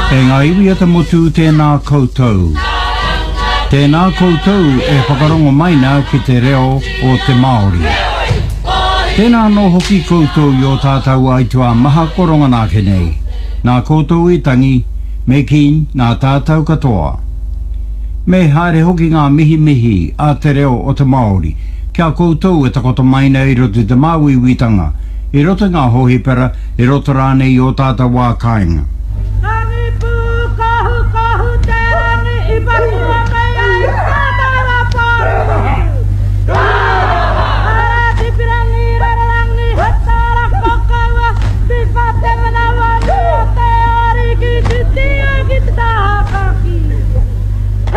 E ngā iwi ata motu tēnā koutou. Tēnā koutou e whakarongo maina ki te reo o te Māori. Tēnā no hoki koutou i o tātou aitua maha koronga nā kenei. Nā koutou i tangi, me kin nā tātou katoa. Me haere hoki ngā mihi a te reo o te Māori. Kia koutou e takoto maina i roto te māwiwitanga. I roto ngā hohipera, i roto rānei o tātou wā kāinga.